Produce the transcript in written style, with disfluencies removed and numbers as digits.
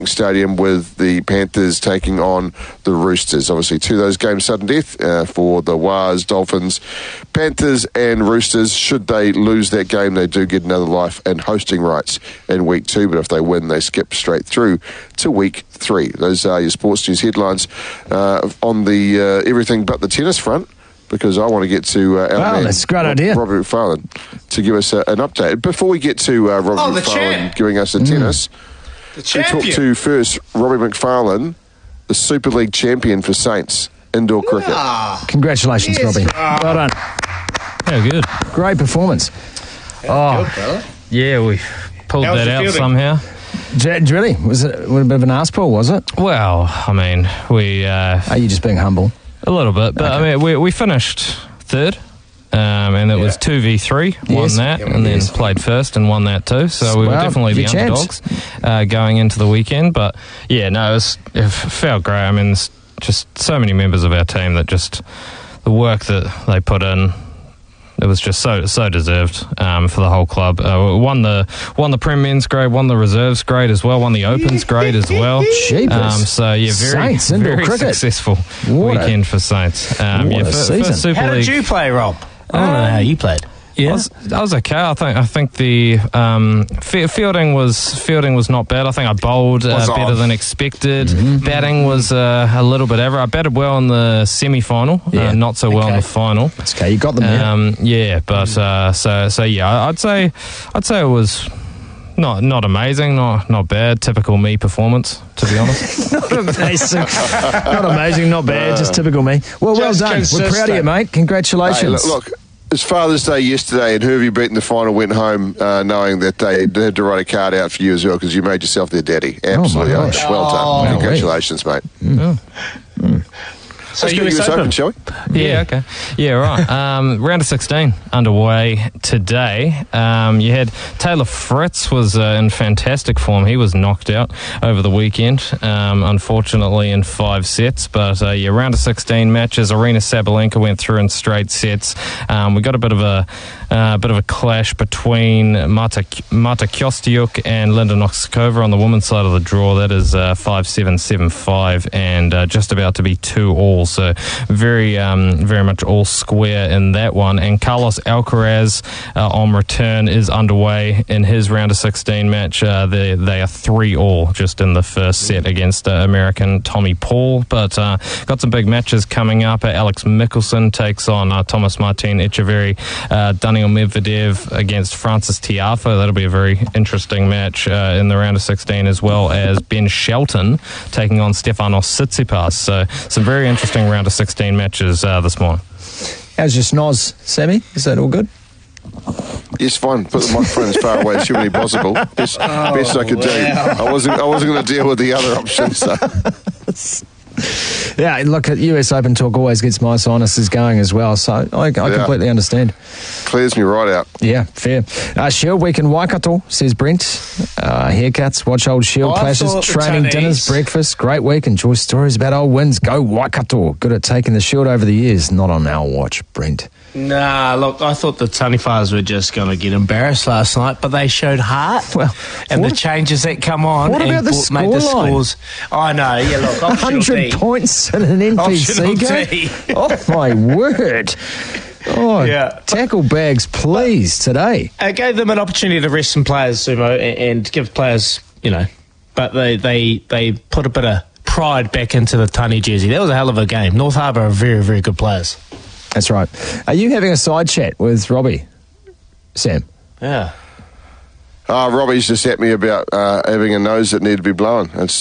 Stadium with the Panthers taking on the Roosters. Obviously, two of those games sudden death for the Wars, Dolphins, Panthers and Roosters. Should they lose that game, they do get another life and hosting rights in week 2, but if they win, they skip straight through to week 3. Those are your sports news headlines on the everything but the tennis front, because I want to get to our man, that's a great idea, Robbie McFarlane, to give us an update. Before we get to Robbie McFarlane giving us the tennis, we talk to first Robbie McFarlane, the Super League champion for Saints indoor cricket. Congratulations, Robbie. Well done. Yeah, good. Great performance. Yeah, we pulled that out somehow. Really? Was it a bit of an arse pull, was it? Well, I mean, we... Are you just being humble? A little bit, but okay. I mean, we finished third. And it was 2v3, won that, and then played first and won that too. So we were definitely the underdogs going into the weekend. But yeah, no, it felt great. I mean, there's just so many members of our team that just the work that they put in. It was just so deserved for the whole club. Won the Prem men's grade, won the reserves grade as well, won the Opens grade as well. So yeah, very successful weekend for Saints. Season. How did you play, Rob? I don't know how you played. Yeah, I was okay. I think the fielding was not bad. I think I bowled better than expected. Batting was a little bit average. I batted well in the semi-final, not so well in the final. That's okay. You got them there. But so yeah, I'd say it was not amazing, not bad. Typical me performance, to be honest. Not amazing, not bad. Just typical me. Well done. We're proud of you, mate. Congratulations. Hey, look, it's Father's Day yesterday, and whoever you beat in the final went home knowing that they had to write a card out for you as well, because you made yourself their daddy. Absolutely. Well done. Congratulations, mate. So let's go to US Open, shall we? Yeah, okay. Yeah, right. Round of 16 underway today. You had Taylor Fritz was in fantastic form. He was knocked out over the weekend, unfortunately in 5 sets. But round of 16 matches. Arina Sabalenka went through in straight sets. We got a bit of a clash between Marta Kostyuk and Linda Noskova on the women's side of the draw. That is 5-7, 7-5, and just about to be 2-all. So very much all square in that one. And Carlos Alcaraz on return is underway in his round of 16 match. They are 3-all just in the first set against American Tommy Paul. But got some big matches coming up. Alex Mickelson takes on Thomas Martin Echeverry. Daniil Medvedev against Francis Tiafoe. That'll be a very interesting match in the round of 16, as well as Ben Shelton taking on Stefanos Tsitsipas. So some very interesting round of 16 matches this morning. How's your snoz, Sammy? Is that all good? Yes, fine. Put the microphone as far away as humanly possible. Best I could do. I wasn't going to deal with the other options. So. Yeah, look, at US Open talk always gets my sinuses going as well, so I completely understand. Clears me right out. Yeah, fair. Shield week in Waikato, says Brent. Haircuts, watch old Shield clashes, training dinners, breakfast. Great week. Enjoy stories about old wins. Go Waikato. Good at taking the Shield over the years. Not on our watch, Brent. Nah, look, I thought the Taniwhas were just going to get embarrassed last night, but they showed heart. Well, and the changes that come on. What about the made the scores? I know, yeah, look, 100 points in an NPC game? Oh, my word. Oh, yeah. Tackle bags, please, today. I gave them an opportunity to rest some players, Sumo, and give players, but they put a bit of pride back into the Tani jersey. That was a hell of a game. North Harbour are very, very good players. That's right. Are you having a side chat with Robbie, Sam? Yeah. Robbie's just at me about having a nose that needed to be blown.